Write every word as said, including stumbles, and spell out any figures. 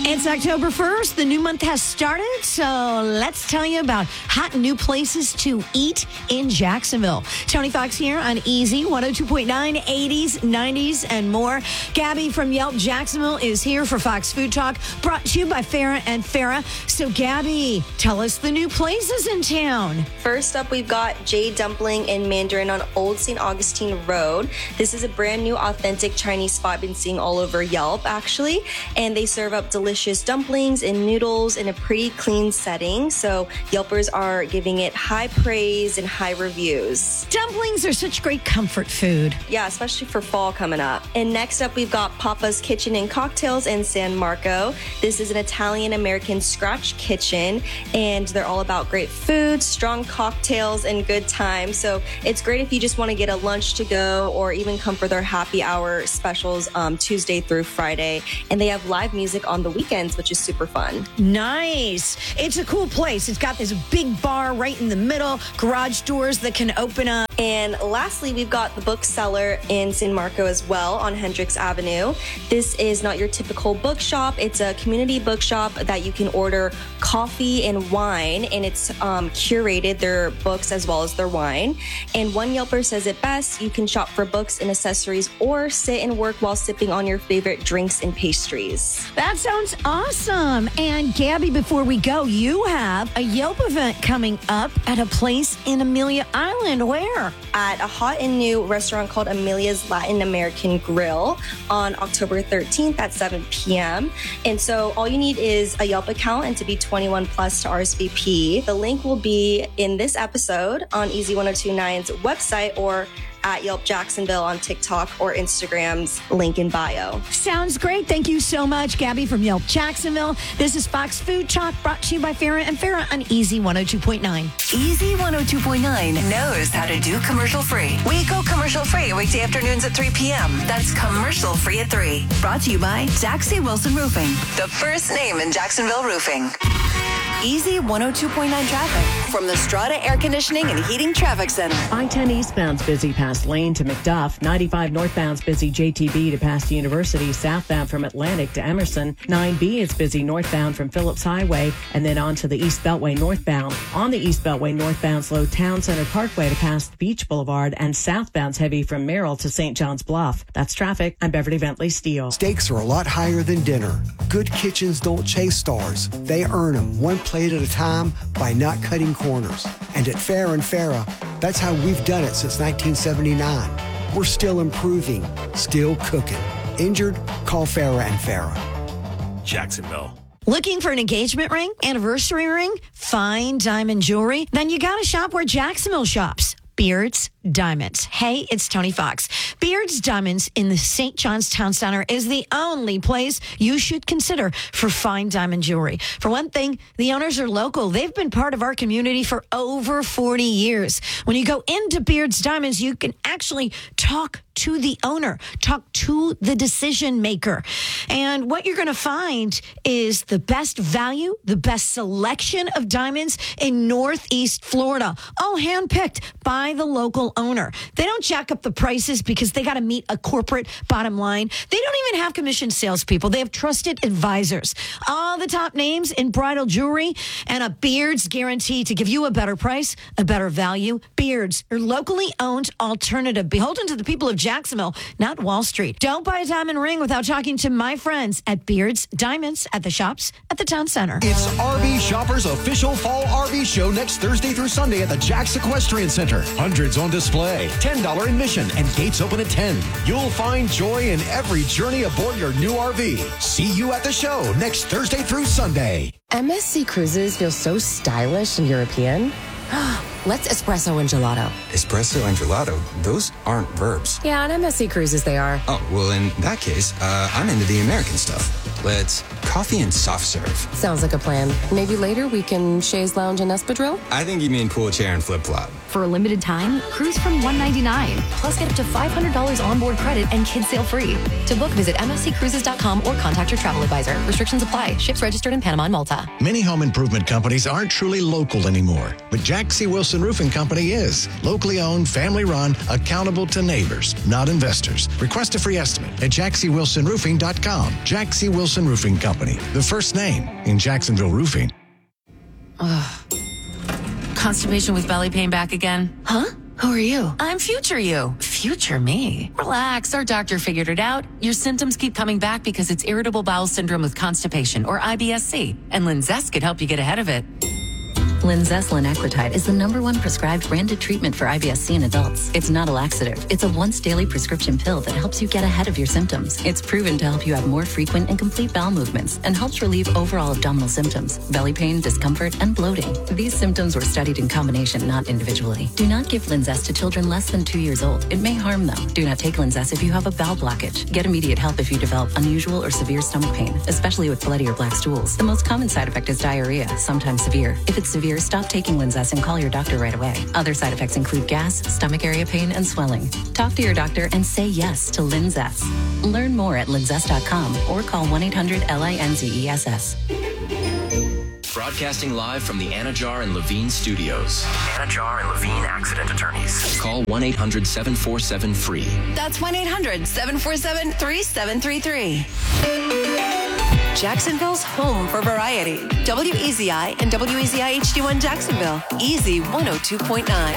It's October first. The new month has started, so let's tell you about hot new places to eat in Jacksonville. Tony Fox here on Easy one oh two point nine, eighties, nineties, and more. Gabby from Yelp Jacksonville is here for Fox Food Talk, brought to you by Farrah and Farrah. So, Gabby, tell us the new places in town. First up, we've got Jade Dumpling in Mandarin on Old Saint Augustine Road. This is a brand new, authentic Chinese spot I've been seeing all over Yelp, actually, and they serve up delicious dumplings and noodles in a pretty clean setting. So Yelpers are giving it high praise and high reviews. Dumplings are such great comfort food. Yeah, especially for fall coming up. And next up, we've got Papa's Kitchen and Cocktails in San Marco. This is an Italian-American scratch kitchen, and they're all about great food, strong cocktails, and good time. So it's great if you just want to get a lunch to go or even come for their happy hour specials um, Tuesday through Friday. And they have live music on the weekends, which is super fun. Nice. It's a cool place. It's got this big bar right in the middle, garage doors that can open up. And lastly, we've got the Bookseller in San Marco as well on Hendricks Avenue. This is not your typical bookshop. It's a community bookshop that you can order coffee and wine, and it's um, curated, their books as well as their wine. And one Yelper says it best: you can shop for books and accessories or sit and work while sipping on your favorite drinks and pastries. That sounds awesome. And Gabby, before we go, you have a Yelp event coming up at a place in Amelia Island. Where? At a hot and new restaurant called Amelia's Latin American Grill on October thirteenth at seven p.m. And so all you need is a Yelp account and to be twenty-one plus to R S V P. The link will be in this episode on Easy one oh two nine's website or at Yelp Jacksonville on TikTok or Instagram's link in bio. Sounds great. Thank you so much, Gabby from Yelp Jacksonville. This is Fox Food Talk, brought to you by Farrah and Farrah on Easy one oh two point nine. Easy one oh two point nine knows how to do commercial free. We go commercial free weekday afternoons at three p.m. That's commercial free at three. Brought to you by Jaxie Wilson Roofing, the first name in Jacksonville roofing. Easy one oh two point nine traffic from the Strata Air Conditioning and Heating Traffic Center. I ten eastbound's busy past Lane to McDuff. ninety-five northbound's busy J T B to past University. Southbound from Atlantic to Emerson. nine B is busy northbound from Phillips Highway and then on to the East Beltway northbound. On the East Beltway northbound, slow Town Center Parkway to past Beach Boulevard, and southbound's heavy from Merrill to Saint John's Bluff. That's traffic. I'm Beverly Bentley Steele. Stakes are a lot higher than dinner. Good kitchens don't chase stars. They earn them one plate at a time by not cutting corners. And at Farrah and Farrah, that's how we've done it since nineteen seventy-nine. We're still improving, still cooking. Injured? Call Farrah and Farrah. Jacksonville. Looking for an engagement ring, anniversary ring, fine diamond jewelry? Then you got to shop where Jacksonville shops. Beards Diamonds. Hey, it's Tony Fox. Beards Diamonds in the Saint John's Town Center is the only place you should consider for fine diamond jewelry. For one thing, the owners are local. They've been part of our community for over forty years. When you go into Beards Diamonds, you can actually talk to the owner, talk to the decision maker. And what you're going to find is the best value, the best selection of diamonds in Northeast Florida, all handpicked by the local owner. They don't jack up the prices because they got to meet a corporate bottom line. They don't even have commissioned salespeople. They have trusted advisors. All the top names in bridal jewelry, and a Beards guarantee to give you a better price, a better value. Beards, your locally owned alternative, beholden to the people of Jacksonville, not Wall Street. Don't buy a diamond ring without talking to my friends at Beards Diamonds at the shops at the Town Center. It's R V Shoppers' official fall R V show next Thursday through Sunday at the Jax Equestrian Center. Hundreds on display, ten dollars admission, and gates open at ten. You'll find joy in every journey aboard your new R V. See you at the show next Thursday through Sunday. M S C Cruises feels so stylish and European. Let's espresso and gelato. Espresso and gelato? Those aren't verbs. Yeah, on M S C Cruises they are. Oh, well, in that case, uh, I'm into the American stuff. Let's coffee and soft serve. Sounds like a plan. Maybe later we can chaise lounge and espadrille? I think you mean pool chair and flip-flop. For a limited time, cruise from one hundred ninety-nine dollars. Plus get up to five hundred dollars onboard credit and kids sail free. To book, visit M S C cruises dot com or contact your travel advisor. Restrictions apply. Ships registered in Panama and Malta. Many home improvement companies aren't truly local anymore, but Jaxie Wilson Wilson Roofing Company is. Locally owned, family run, accountable to neighbors, not investors. Request a free estimate at jaxie wilson roofing dot com. Jaxie Wilson Roofing Company, the first name in Jacksonville roofing. Ugh. Constipation with belly pain back again? Huh? Who are you? I'm future you. Future me. Relax, our doctor figured it out. Your symptoms keep coming back because it's irritable bowel syndrome with constipation, or I B S C, and Linzess could help you get ahead of it. Linzess linaclotide is the number one prescribed branded treatment for I B S C in adults. It's not a laxative. It's a once daily prescription pill that helps you get ahead of your symptoms. It's proven to help you have more frequent and complete bowel movements and helps relieve overall abdominal symptoms, belly pain, discomfort, and bloating. These symptoms were studied in combination, not individually. Do not give Linzess to children less than two years old. It may harm them. Do not take Linzess if you have a bowel blockage. Get immediate help if you develop unusual or severe stomach pain, especially with bloody or black stools. The most common side effect is diarrhea, sometimes severe. If it's severe, stop taking Linzess and call your doctor right away. Other side effects include gas, stomach area pain, and swelling. Talk to your doctor and say yes to Linzess. Learn more at linzess dot com or call one eight hundred L I N Z E S S. Broadcasting live from the Anajar and Levine studios. Anajar and Levine Accident Attorneys. Call one eight hundred seven four seven free. That's one eight hundred seven four seven three seven three three. Jacksonville's home for variety. W E Z I and W E Z I H D one Jacksonville. Easy one oh two point nine.